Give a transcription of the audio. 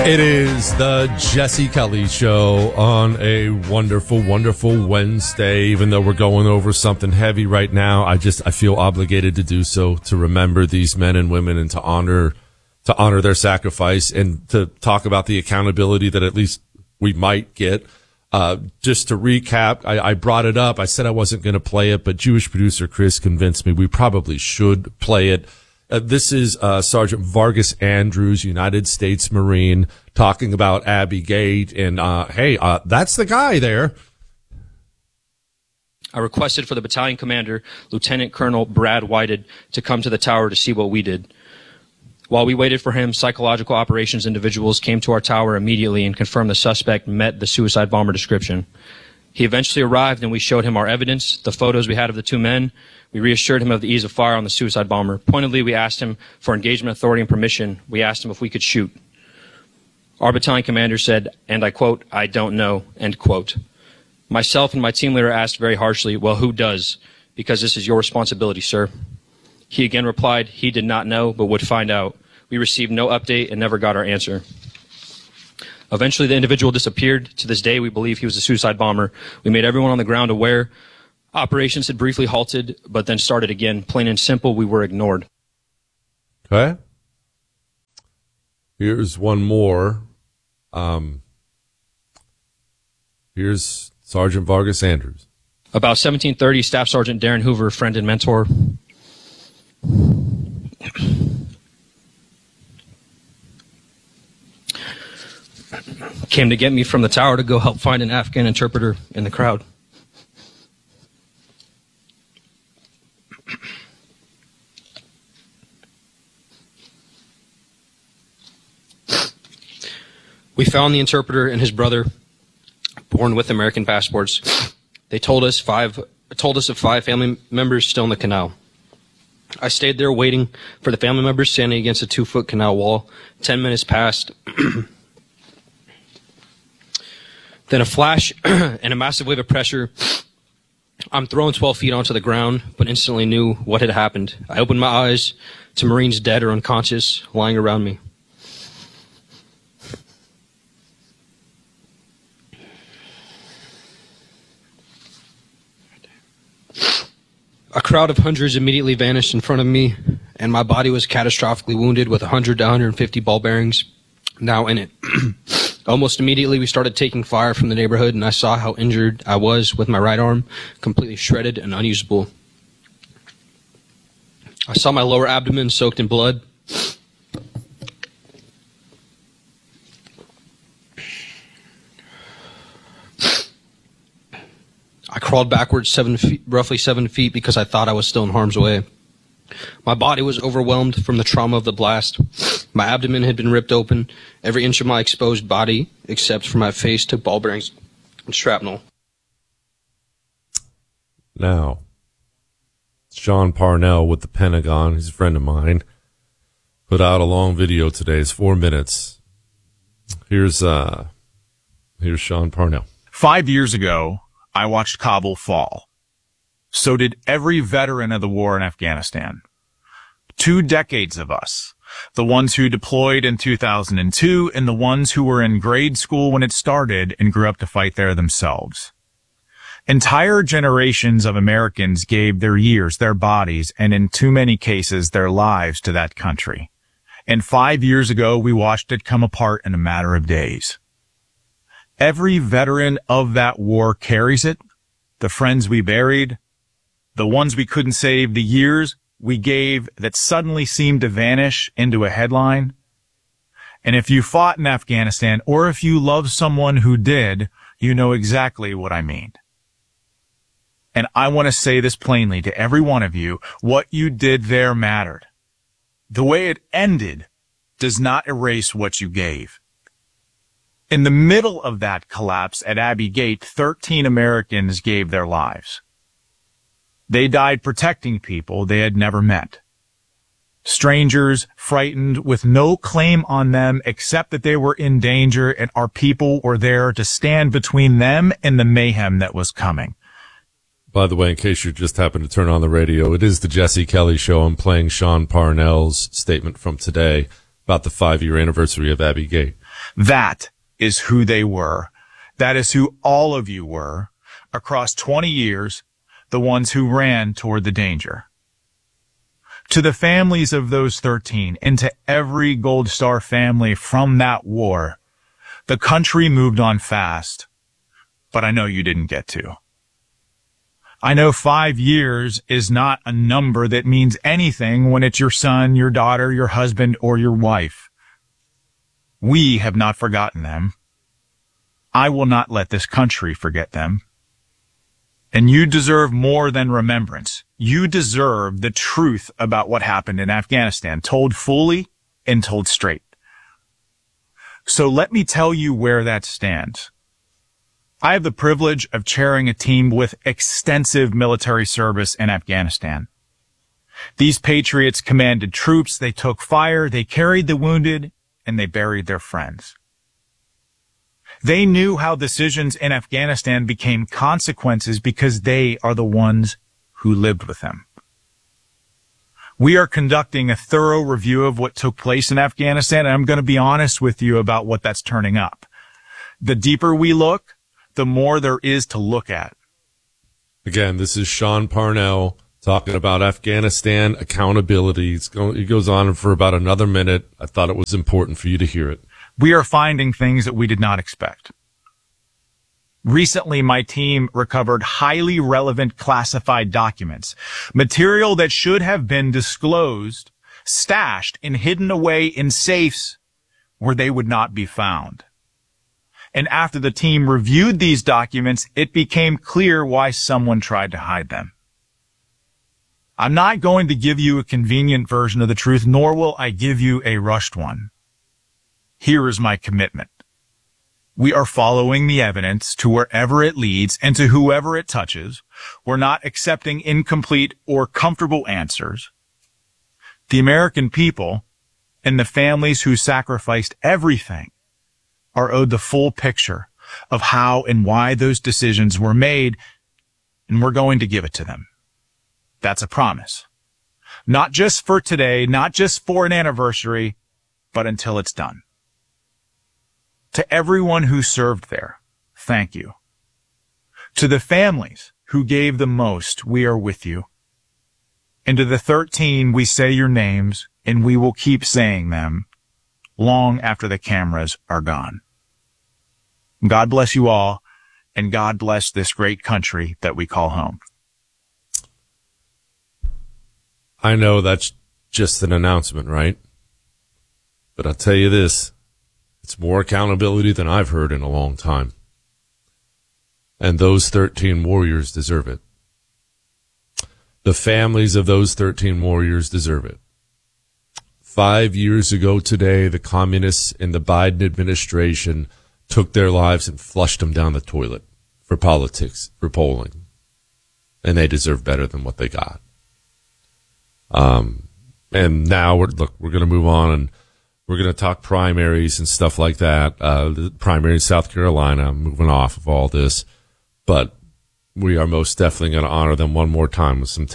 It is the Jesse Kelly Show on a wonderful, wonderful Wednesday. Even though we're going over something heavy right now, I feel obligated to do so, to remember these men and women and to honor their sacrifice and to talk about the accountability that at least we might get. Just to recap, I brought it up. I said I wasn't going to play it, but Jewish producer Chris convinced me we probably should play it. This is Sergeant Vargas Andrews, United States Marine, talking about Abbey Gate. And, hey, that's the guy there. I requested for the battalion commander, Lieutenant Colonel Brad Whited, to come to the tower to see what we did. While we waited for him, psychological operations individuals came to our tower immediately and confirmed the suspect met the suicide bomber description. He eventually arrived and we showed him our evidence, the photos we had of the two men. We reassured him of the ease of fire on the suicide bomber. Pointedly, we asked him for engagement authority and permission. We asked him if we could shoot. Our battalion commander said, and I quote, "I don't know," end quote. Myself and my team leader asked very harshly, "Well, who does? Because this is your responsibility, sir." He again replied he did not know, but would find out. We received no update and never got our answer. Eventually, the individual disappeared. To this day, we believe he was a suicide bomber. We made everyone on the ground aware. Operations had briefly halted, but then started again. Plain and simple, we were ignored. Okay. Here's one more. Here's Sergeant Vargas Andrews. About 1730, Staff Sergeant Darren Hoover, friend and mentor, came to get me from the tower to go help find an Afghan interpreter in the crowd. We found the interpreter and his brother, born with American passports. They told us of 5 family members still in the canal. I stayed there waiting for the family members standing against a 2-foot canal wall. 10 minutes passed. Then a flash and a massive wave of pressure. I'm thrown 12 feet onto the ground, but instantly knew what had happened. I opened my eyes to Marines dead or unconscious lying around me. A crowd of hundreds immediately vanished in front of me, and my body was catastrophically wounded with 100 to 150 ball bearings now in it. Almost immediately, we started taking fire from the neighborhood, and I saw how injured I was with my right arm, completely shredded and unusable. I saw my lower abdomen soaked in blood. I crawled backwards roughly 7 feet because I thought I was still in harm's way. My body was overwhelmed from the trauma of the blast. My abdomen had been ripped open, every inch of my exposed body, except for my face, took ball bearings and shrapnel. Now, Sean Parnell with the Pentagon, he's a friend of mine, put out a long video today. It's 4 minutes. Here's Sean Parnell. 5 years ago, I watched Kabul fall. So did every veteran of the war in Afghanistan. 2 decades of us, the ones who deployed in 2002 and the ones who were in grade school when it started and grew up to fight there themselves. Entire generations of Americans gave their years, their bodies, and in too many cases, their lives to that country. And 5 years ago, we watched it come apart in a matter of days. Every veteran of that war carries it, the friends we buried, the ones we couldn't save, the years we gave that suddenly seemed to vanish into a headline. And if you fought in Afghanistan, or if you love someone who did, you know exactly what I mean. And I want to say this plainly to every one of you, what you did there mattered. The way it ended does not erase what you gave. In the middle of that collapse at Abbey Gate, 13 Americans gave their lives. They died protecting people they had never met. Strangers, frightened, with no claim on them except that they were in danger and our people were there to stand between them and the mayhem that was coming. By the way, in case you just happened to turn on the radio, it is the Jesse Kelly Show. I'm playing Sean Parnell's statement from today about the 5-year anniversary of Abbey Gate. That is who they were. That is who all of you were across 20 years, the ones who ran toward the danger. To the families of those 13 and to every Gold Star family from that war, the country moved on fast, but I know you didn't get to. I know 5 years is not a number that means anything when it's your son, your daughter, your husband, or your wife. We have not forgotten them. I will not let this country forget them. And you deserve more than remembrance. You deserve the truth about what happened in Afghanistan, told fully and told straight. So let me tell you where that stands. I have the privilege of chairing a team with extensive military service in Afghanistan. These patriots commanded troops, they took fire, they carried the wounded, and they buried their friends. They knew how decisions in Afghanistan became consequences because they are the ones who lived with them. We are conducting a thorough review of what took place in Afghanistan, and I'm going to be honest with you about what that's turning up. The deeper we look, the more there is to look at. Again, this is Sean Parnell talking about Afghanistan accountability. It goes on for about another minute. I thought it was important for you to hear it. We are finding things that we did not expect. Recently, my team recovered highly relevant classified documents, material that should have been disclosed, stashed, and hidden away in safes where they would not be found. And after the team reviewed these documents, it became clear why someone tried to hide them. I'm not going to give you a convenient version of the truth, nor will I give you a rushed one. Here is my commitment. We are following the evidence to wherever it leads and to whoever it touches. We're not accepting incomplete or comfortable answers. The American people and the families who sacrificed everything are owed the full picture of how and why those decisions were made, and we're going to give it to them. That's a promise. Not just for today, not just for an anniversary, but until it's done. To everyone who served there, thank you. To the families who gave the most, we are with you. And to the 13, we say your names, and we will keep saying them long after the cameras are gone. God bless you all, and God bless this great country that we call home. I know that's just an announcement, right? But I'll tell you this. It's more accountability than I've heard in a long time. And those 13 warriors deserve it. The families of those 13 warriors deserve it. 5 years ago today, the communists in the Biden administration took their lives and flushed them down the toilet for politics, for polling. And they deserve better than what they got. And now we're going to move on and we're going to talk primaries and stuff like that. The primary in South Carolina, I'm moving off of all this, but we are most definitely going to honor them one more time with some